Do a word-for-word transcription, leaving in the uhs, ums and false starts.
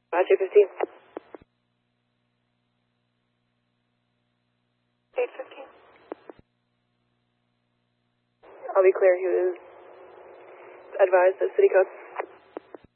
Roger, fifteen. eight fifteen. I'll be clear. He was advised of city code.